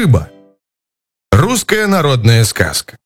Рыба. Русская народная сказка.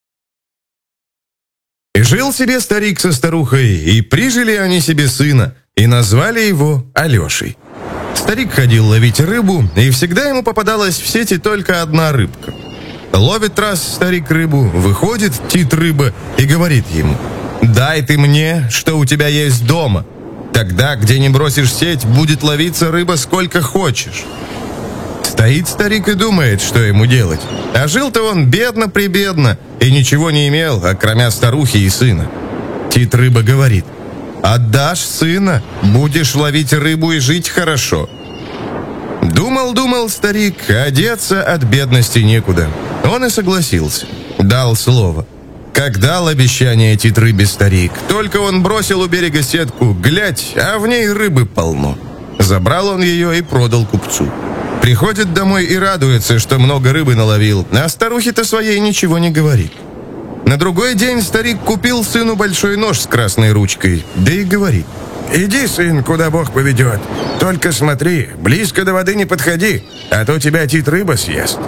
И жил себе старик со старухой, и прижили они себе сына, и назвали его Алешей. Старик ходил ловить рыбу, и всегда ему попадалась в сети только одна рыбка. Ловит раз старик рыбу, выходит Тит-рыба и говорит ему: «Дай ты мне, что у тебя есть дома. Тогда, где не бросишь сеть, будет ловиться рыба сколько хочешь». Стоит старик и думает, что ему делать. А жил-то он бедно-прибедно и ничего не имел, окромя старухи и сына. Тит-рыба говорит: «Отдашь сына, будешь ловить рыбу и жить хорошо». Думал старик, а деться от бедности некуда. Он и согласился. Дал слово. Как дал обещание Тит-рыбе старик, только он бросил у берега сетку, глядь, а в ней рыбы полно. Забрал он ее и продал купцу. Приходит домой и радуется, что много рыбы наловил, а старухе-то своей ничего не говорит. На другой день старик купил сыну большой нож с красной ручкой, да и говорит: «Иди, сын, куда Бог поведет. Только смотри, близко до воды не подходи, а то тебя Тит-рыба съест».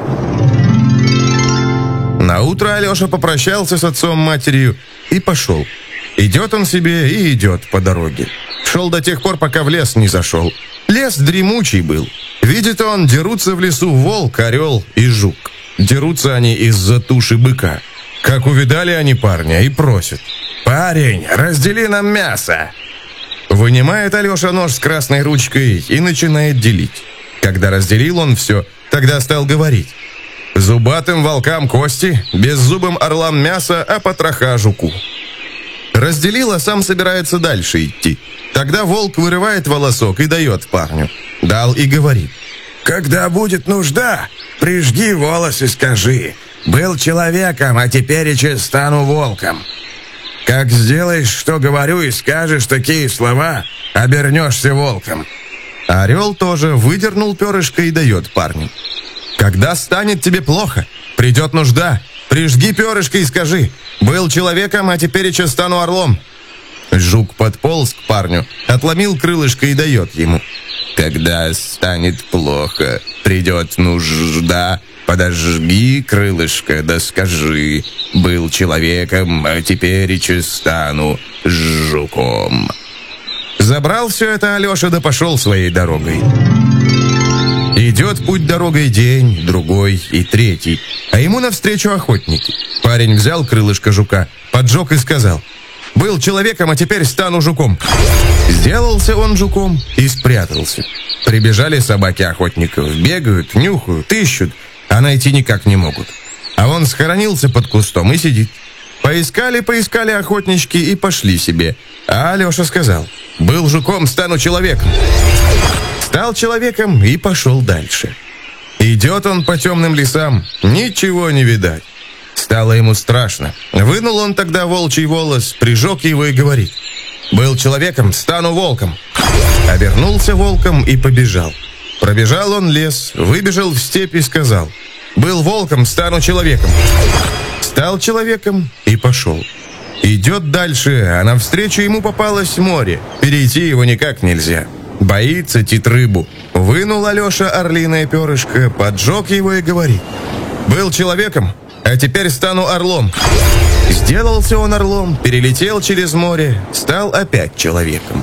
Наутро Алеша попрощался с отцом-матерью и пошел. Идет он себе и идет по дороге. Шел до тех пор, пока в лес не зашел. Лес дремучий был. Видит он, дерутся в лесу волк, орел и жук. Дерутся они из-за туши быка. Как увидали они парня и просят: «Парень, раздели нам мясо». Вынимает Алеша нож с красной ручкой и начинает делить. Когда разделил он все, тогда стал говорить: «Зубатым волкам кости, беззубым орлам мясо, а потроха жуку». Разделил, а сам собирается дальше идти. Тогда волк вырывает волосок и дает парню. Дал и говорит: «Когда будет нужда, прижги волос и скажи: был человеком, а тепереча стану волком. Как сделаешь, что говорю, и скажешь такие слова, обернешься волком». Орел тоже выдернул перышко и дает парню. «Когда станет тебе плохо, придет нужда, прижги перышко и скажи: был человеком, а тепереча стану орлом». Жук подполз к парню, отломил крылышко и дает ему. «Когда станет плохо, придет нужда, подожги крылышко, да скажи: был человеком, а тепереча стану жуком». Забрал все это Алеша, да пошел своей дорогой. Идет путь дорогой день, другой и третий, а ему навстречу охотники. Парень взял крылышко жука, поджег и сказал: «Был человеком, а теперь стану жуком». Сделался он жуком и спрятался. Прибежали собаки охотников, бегают, нюхают, ищут, а найти никак не могут. А он схоронился под кустом и сидит. Поискали охотнички и пошли себе. А Алеша сказал: «Был жуком, стану человеком». Стал человеком и пошел дальше. Идет он по темным лесам, ничего не видать. Стало ему страшно. Вынул он тогда волчий волос, прижег его и говорит: «Был человеком, стану волком». Обернулся волком и побежал. Пробежал он лес, выбежал в степь и сказал: «Был волком, стану человеком». Стал человеком и пошел. Идет дальше, а навстречу ему попалось море. Перейти его никак нельзя. Боится Тит-рыбу. Вынул Алеша орлиное перышко, поджег его и говорит: «Был человеком, а теперь стану орлом». Сделался он орлом, перелетел через море, стал опять человеком.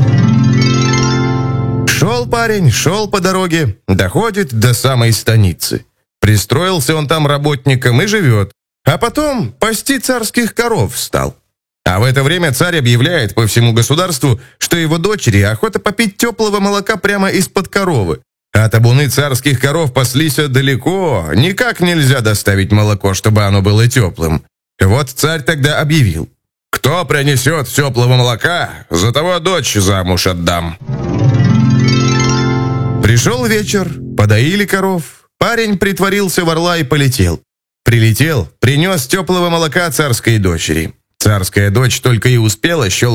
Шел парень, шел по дороге, доходит до самой станицы. Пристроился он там работником и живет, а потом пасти царских коров стал. А в это время царь объявляет по всему государству, что его дочери охота попить теплого молока прямо из-под коровы. А табуны царских коров паслись далеко, никак нельзя доставить молоко, чтобы оно было теплым. Вот царь тогда объявил: «Кто принесет теплого молока, за того дочь замуж отдам». Пришел вечер, подоили коров, парень притворился в орла и полетел. Прилетел, принес теплого молока царской дочери. Царская дочь только и успела щелкнуть